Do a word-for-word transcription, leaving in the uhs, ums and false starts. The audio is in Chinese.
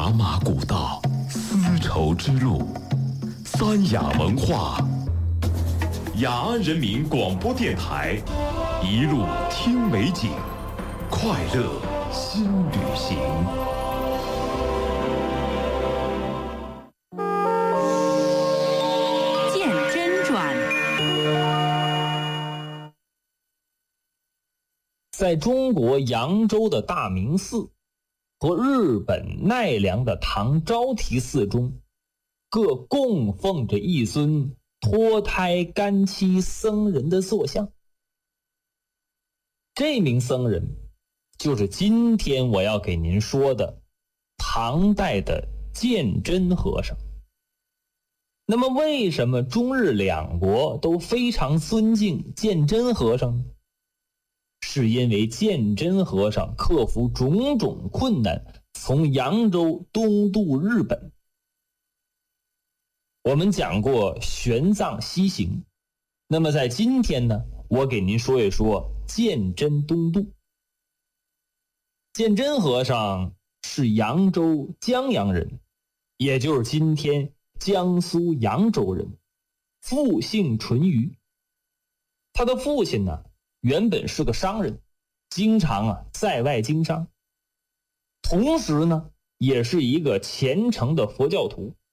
茶马古道，丝绸之路，三雅文化。雅安人民广播电台，一路听美景，快乐新旅行。 鉴真传。 在中国扬州的大明寺和日本奈良的唐招提寺中，各供奉着一尊脱胎干妻僧人的塑像。这名僧人就是今天我要给您说的唐代的鉴真和尚。那么为什么中日两国都非常尊敬鉴真和尚呢？是因为鉴真和尚克服种种困难，从扬州东渡日本。我们讲过玄奘西行，那么在今天呢，我给您说一说鉴真东渡。鉴真和尚是扬州江阳人，也就是今天江苏扬州人，父姓淳于。他的父亲呢，原本是个商人，经常啊在外经商，同时呢也是一个虔诚的佛教徒。